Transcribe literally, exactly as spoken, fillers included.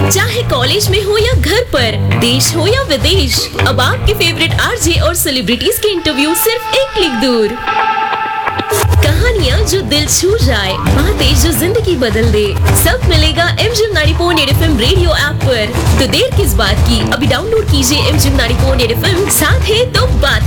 चाहे कॉलेज में हो या घर पर, देश हो या विदेश, अब आपके फेवरेट आरजे और सेलिब्रिटीज के इंटरव्यू सिर्फ एक क्लिक दूर। कहानियाँ जो दिल छू जाए, बातें जो जिंदगी बदल दे, सब मिलेगा MGM ninety point at FM radio app पर। तो देर किस बात की, अभी डाउनलोड कीजिए MGM ninety point at FM. साथ है तो बात